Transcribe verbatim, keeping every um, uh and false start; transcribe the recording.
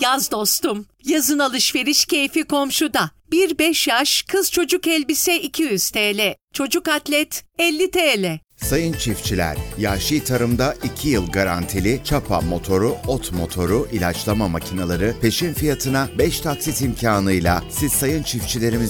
Yaz dostum. Yazın alışveriş keyfi komşuda. bir beş yaş kız çocuk elbise iki yüz TL. Çocuk atlet elli TL. Sayın çiftçiler, Yahşi Tarım'da iki yıl garantili çapa motoru, ot motoru, ilaçlama makineleri peşin fiyatına beş taksit imkanıyla siz sayın çiftçilerimiz